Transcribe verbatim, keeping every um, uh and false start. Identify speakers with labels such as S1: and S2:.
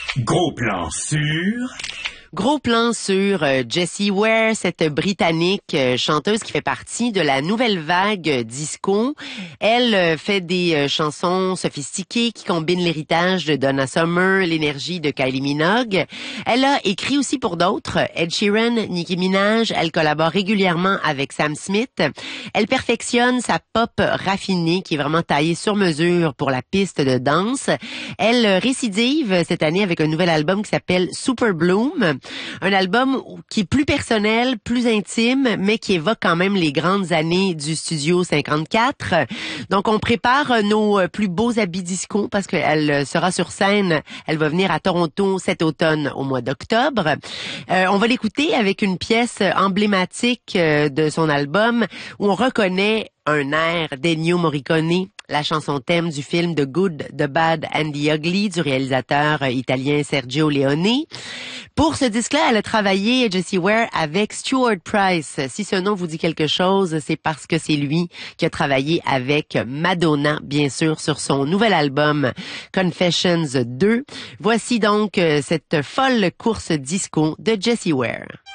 S1: Gros plan sur...
S2: Gros plan sur euh, Jessie Ware, cette Britannique euh, chanteuse qui fait partie de la nouvelle vague euh, disco. Elle euh, fait des euh, chansons sophistiquées qui combinent l'héritage de Donna Summer, l'énergie de Kylie Minogue. Elle a écrit aussi pour d'autres, Ed Sheeran, Nicki Minaj. Elle collabore régulièrement avec Sam Smith. Elle perfectionne sa pop raffinée qui est vraiment taillée sur mesure pour la piste de danse. Elle euh, récidive cette année avec un nouvel album qui s'appelle Super Bloom. Un album qui est plus personnel, plus intime, mais qui évoque quand même les grandes années du Studio cinquante-quatre. Donc, on prépare nos plus beaux habits disco parce qu'elle sera sur scène. Elle va venir à Toronto cet automne au mois d'octobre. Euh, on va l'écouter avec une pièce emblématique de son album où on reconnaît un air d'Ennio Morricone, la chanson thème du film The Good, The Bad and The Ugly du réalisateur italien Sergio Leone. Pour ce disque-là, elle a travaillé, Jessie Ware, avec Stuart Price. Si ce nom vous dit quelque chose, c'est parce que c'est lui qui a travaillé avec Madonna, bien sûr, sur son nouvel album Confessions deux. Voici donc cette folle course disco de Jessie Ware.